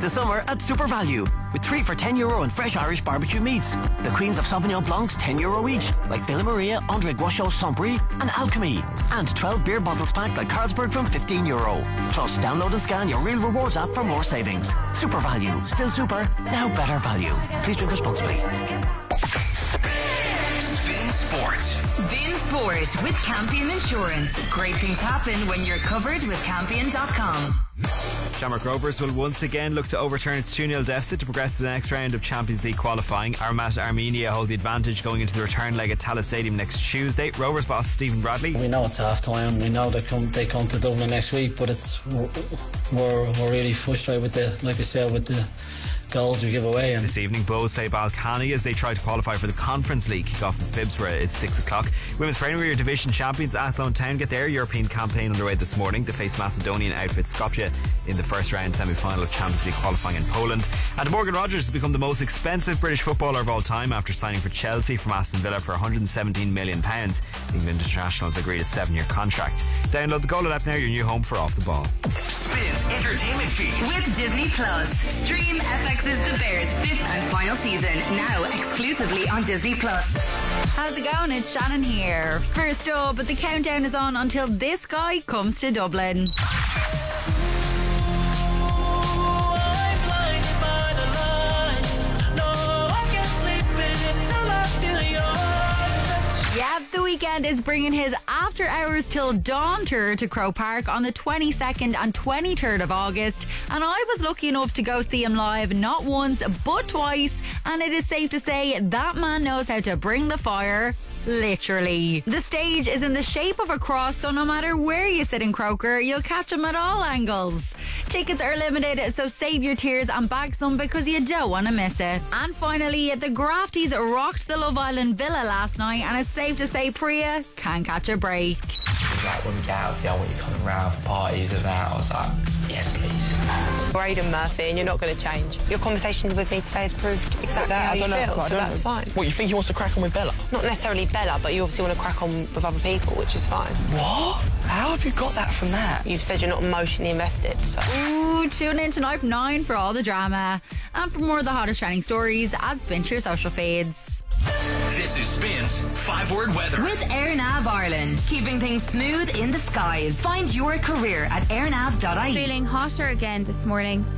the summer at Super Value, with 3 for €10 and fresh Irish barbecue meats. The Queens of Sauvignon Blancs €10 each, like Villa Maria, André Guacho, Saint-Brie and Alchemy. And 12 beer bottles packed like Carlsberg from €15. Plus, download and scan your Real Rewards app for more savings. Super Value, still super, now better value. Please drink responsibly. Spin Sport. Spin Sport with Campion Insurance. Great things happen when you're covered with Campion.com. Shamrock Rovers will once again look to overturn its 2-0 deficit to progress to the next round of Champions League qualifying. Armat Armenia hold the advantage going into the return leg at Tallaght Stadium next Tuesday. Rovers boss Stephen Bradley. We know it's half time. We know they come to Dublin next week, but we're really frustrated with the goals we give away. And this evening, Bows play Balcani as they try to qualify for the Conference League. Kick-off in Phibsborough is 6 o'clock. Women's Premier Division champions Athlone Town get their European campaign underway this morning. They face Macedonian outfit Skopje in the first round semi-final of Champions League qualifying in Poland. And Morgan Rogers has become the most expensive British footballer of all time after signing for Chelsea from Aston Villa for £117 million. The England international has agreed a 7-year contract. Download the Goal app now, your new home for Off the Ball. Spins entertainment feed with Disney Plus. Stream FX's The Bears' 5th and final season now exclusively on Disney Plus. How's it going? It's Shannon here. First up, the countdown is on until this guy comes to Dublin. Yeah, The Weeknd is bringing his After Hours Till Dawn tour to Croke Park on the 22nd and 23rd of August, and I was lucky enough to go see him live not once but twice, and it is safe to say that man knows how to bring the fire. Literally. The stage is in the shape of a cross, so no matter where you sit in Croker, you'll catch him at all angles. Tickets are limited, so save your tears and bag some because you don't want to miss it. And finally, the Grafties rocked the Love Island Villa last night, and it's safe to say Priya can't catch a break. Like when we get out of here, I want you coming round for parties and that. I was like, yes please. We're Aidan Murphy and you're not going to change. Your conversations with me today has proved exactly how you feel, so that's fine. What, you think he wants to crack on with Bella? Not necessarily Bella, but you obviously want to crack on with other people, which is fine. What? How have you got that from that? You've said you're not emotionally invested, so... Ooh, tune in tonight from 9 for all the drama. And for more of the hottest trending stories, add Spin to your social feeds. This is Spin's 5-word weather. With AirNav Ireland, keeping things smooth in the skies. Find your career at airnav.ie. Feeling hotter again this morning.